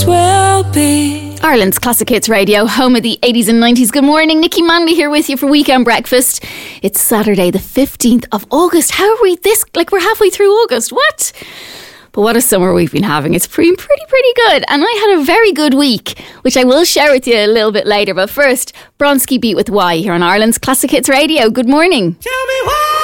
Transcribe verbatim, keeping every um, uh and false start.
always will be. Ireland's Classic Hits Radio, home of the eighties and nineties. Good morning, Nikki Manley here with you for Weekend Breakfast. It's Saturday the fifteenth of August. How are we this, like we're halfway through August, what? But what a summer we've been having. It's pretty, pretty, pretty good. And I had a very good week, which I will share with you a little bit later. But first, Bronski Beat with Why here on Ireland's Classic Hits Radio. Good morning. Tell me why.